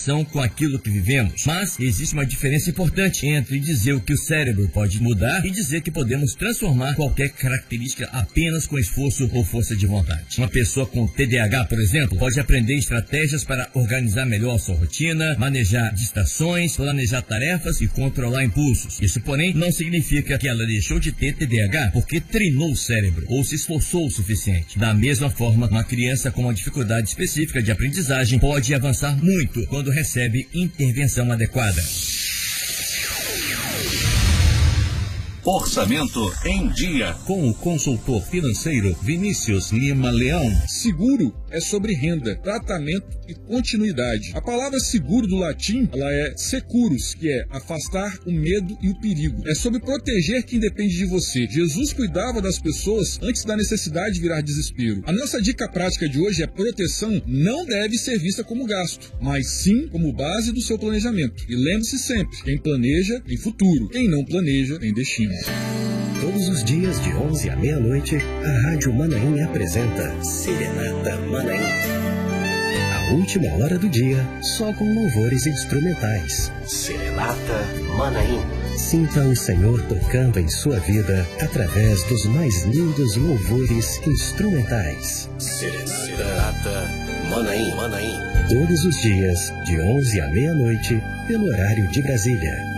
relação com aquilo que vivemos. Mas existe uma diferença importante entre dizer o que o cérebro pode mudar e dizer que podemos transformar qualquer característica apenas com esforço ou força de vontade. Uma pessoa com TDAH, por exemplo, pode aprender estratégias para organizar melhor sua rotina, manejar distrações, planejar tarefas e controlar impulsos. Isso, porém, não significa que ela deixou de ter TDAH porque treinou o cérebro ou se esforçou o suficiente. Da mesma forma, uma criança com uma dificuldade específica de aprendizagem pode avançar muito quando recebe intervenção adequada. Orçamento em Dia, com o consultor financeiro Vinícius Lima Leão. Seguro é sobre renda, tratamento e continuidade. A palavra seguro do latim, ela é securus, que é afastar o medo e o perigo. É sobre proteger quem depende de você. Jesus cuidava das pessoas antes da necessidade virar desespero. A nossa dica prática de hoje é: proteção não deve ser vista como gasto, mas sim como base do seu planejamento. E lembre-se sempre, quem planeja tem futuro, quem não planeja tem destino. Todos os dias de 11 à meia-noite, a Rádio Manaim apresenta Serenata Manaim. A última hora do dia, só com louvores instrumentais. Serenata Manaim. Sinta o Senhor tocando em sua vida através dos mais lindos louvores instrumentais. Serenata Manaim. Todos os dias, de 11 à meia-noite, pelo horário de Brasília.